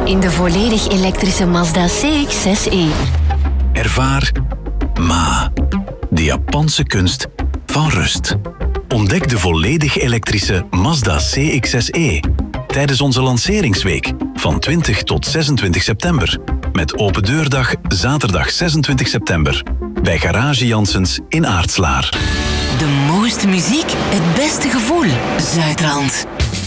in de volledig elektrische Mazda CX-6e. Ervaar Ma, de Japanse kunst van rust. Ontdek de volledig elektrische Mazda CX-6e tijdens onze lanceringsweek van 20 tot 26 september. Met open deurdag zaterdag 26 september bij Garage Janssens in Aartslaar. De mooiste muziek, het beste gevoel. Zuidrand.